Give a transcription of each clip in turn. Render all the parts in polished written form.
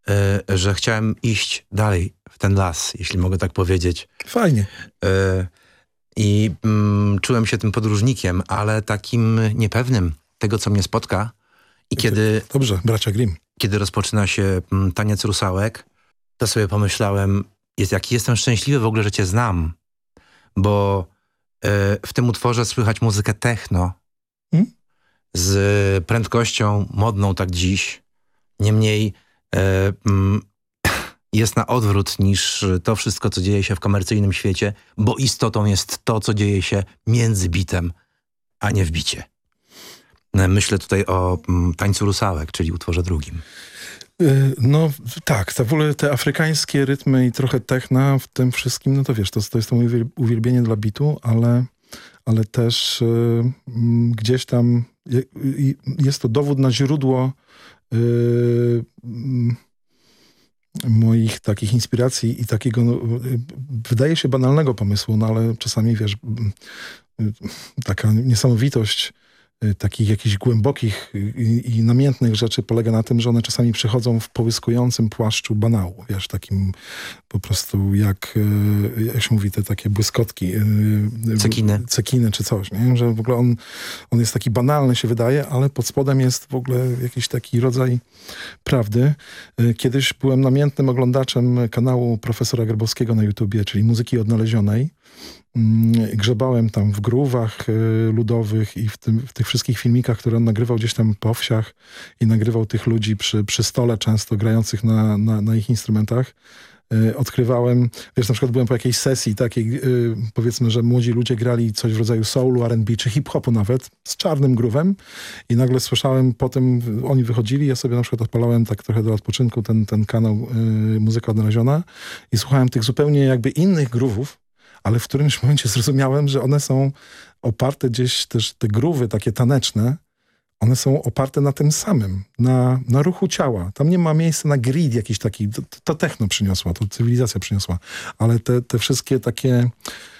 że chciałem iść dalej w ten las, jeśli mogę tak powiedzieć. Fajnie. I czułem się tym podróżnikiem, ale takim niepewnym tego, co mnie spotka. I kiedy... Dobrze, bracia Grimm. Kiedy rozpoczyna się taniec rusałek, to sobie pomyślałem, jaki jestem szczęśliwy w ogóle, że cię znam. Bo w tym utworze słychać muzykę techno z prędkością modną tak dziś. Niemniej jest na odwrót niż to wszystko, co dzieje się w komercyjnym świecie, bo istotą jest to, co dzieje się między bitem, a nie w bicie. Myślę tutaj o tańcu rusałek, czyli utworze drugim. No tak, w ogóle te afrykańskie rytmy i trochę techna w tym wszystkim, no to wiesz, to jest to moje uwielbienie dla bitu, ale też gdzieś tam jest to dowód na źródło moich takich inspiracji i takiego, wydaje się banalnego pomysłu, no ale czasami wiesz, taka niesamowitość takich jakichś głębokich i namiętnych rzeczy polega na tym, że one czasami przychodzą w połyskującym płaszczu banału, wiesz, takim po prostu jak się mówi, te takie błyskotki. Cekiny czy coś, nie? Że w ogóle on jest taki banalny, się wydaje, ale pod spodem jest w ogóle jakiś taki rodzaj prawdy. Kiedyś byłem namiętnym oglądaczem kanału profesora Grabowskiego na YouTubie, czyli Muzyki Odnalezionej. Grzebałem tam w grówach ludowych i w tych wszystkich filmikach, które on nagrywał gdzieś tam po wsiach i nagrywał tych ludzi przy stole często grających na ich instrumentach. Odkrywałem, wiesz, na przykład byłem po jakiejś sesji takiej, powiedzmy, że młodzi ludzie grali coś w rodzaju soulu, R&B czy hip-hopu nawet, z czarnym groovem i nagle słyszałem, potem oni wychodzili, ja sobie na przykład odpalałem tak trochę do odpoczynku ten kanał Muzyka Odnaleziona i słuchałem tych zupełnie jakby innych groovów, ale w którymś momencie zrozumiałem, że one są oparte gdzieś też, te groove'y takie taneczne, one są oparte na tym samym, na ruchu ciała. Tam nie ma miejsca na grid jakiś taki, to techno przyniosła, to cywilizacja przyniosła, ale te wszystkie takie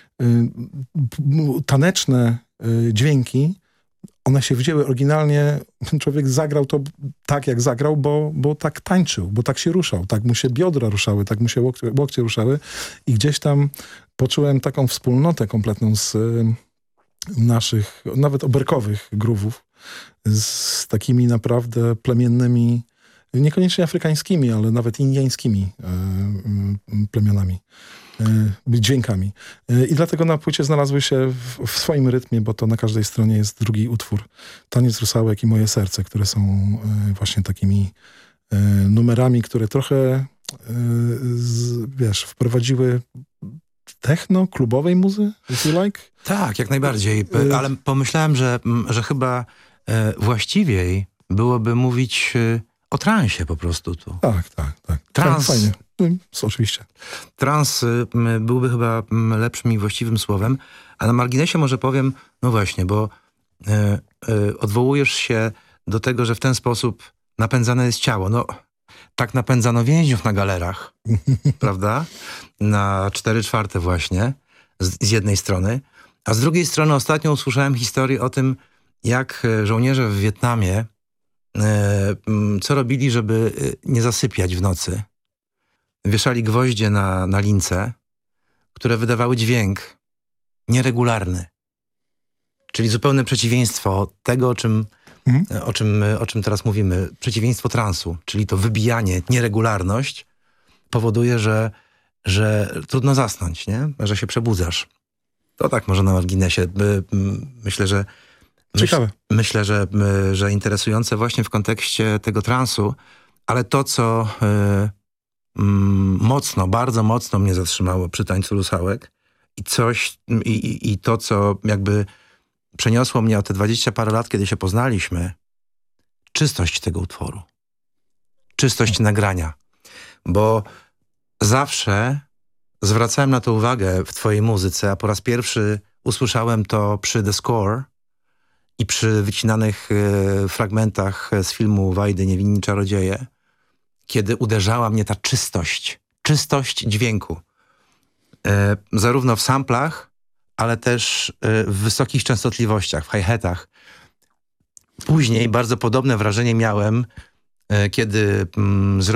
taneczne dźwięki, one się wzięły oryginalnie, człowiek zagrał to tak, jak zagrał, bo tak tańczył, bo tak się ruszał, tak mu się biodra ruszały, tak mu się łokcie ruszały i gdzieś tam poczułem taką wspólnotę kompletną z naszych, nawet oberkowych groove'ów, z takimi naprawdę plemiennymi, niekoniecznie afrykańskimi, ale nawet indiańskimi plemionami, dźwiękami. I dlatego na płycie znalazły się w swoim rytmie, bo to na każdej stronie jest drugi utwór. Taniec rusałek i Moje serce, które są właśnie takimi numerami, które trochę wiesz, wprowadziły techno, klubowej muzy, if you like? Tak, jak najbardziej, ale pomyślałem, że chyba właściwiej byłoby mówić o transie po prostu tu. Tak. Trans. Fajnie. Oczywiście. Trans byłby chyba lepszym i właściwym słowem, a na marginesie może powiem, no właśnie, bo odwołujesz się do tego, że w ten sposób napędzane jest ciało. No, tak napędzano więźniów na galerach, prawda? Na 4/4 właśnie, z jednej strony. A z drugiej strony ostatnio usłyszałem historię o tym, jak żołnierze w Wietnamie co robili, żeby nie zasypiać w nocy. Wieszali gwoździe na lince, które wydawały dźwięk nieregularny. Czyli zupełne przeciwieństwo tego, o czym teraz mówimy. Przeciwieństwo transu, czyli to wybijanie, nieregularność powoduje, że trudno zasnąć, nie? Że się przebudzasz. To tak może na marginesie. Myślę, że ciekawe. Myślę, że interesujące właśnie w kontekście tego transu, ale to, co bardzo mocno mnie zatrzymało przy tańcu rusałek i to, co jakby przeniosło mnie o te 20 parę lat, kiedy się poznaliśmy, czystość tego utworu. Czystość nagrania. Bo zawsze zwracałem na to uwagę w twojej muzyce, a po raz pierwszy usłyszałem to przy The Score i przy wycinanych fragmentach z filmu Wajdy Niewinni Czarodzieje, kiedy uderzała mnie ta czystość dźwięku. Zarówno w samplach, ale też w wysokich częstotliwościach, w hi-hatach. Później bardzo podobne wrażenie miałem, kiedy